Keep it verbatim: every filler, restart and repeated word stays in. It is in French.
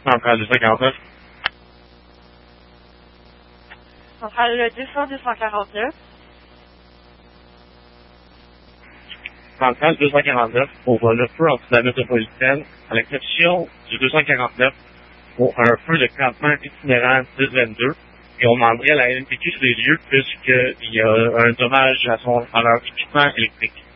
Centrale deux cent quarante-neuf. Centrale deux cents deux cent quarante-neuf. Centrale deux cent quarante-neuf pour le feu en la métropolitaine, à l'exception du deux cent quarante-neuf pour un feu de campement itinérant dix vingt-deux. Et on demanderait à la N P Q sur les lieux puisqu'il y a un dommage à, son, à leur équipement électrique.